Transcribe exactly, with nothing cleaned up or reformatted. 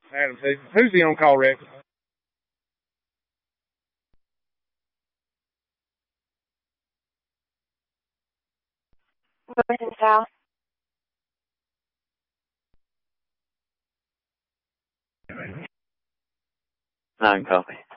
Adam Stevens. Who's the on-call rep? Vernon South. Nine copy.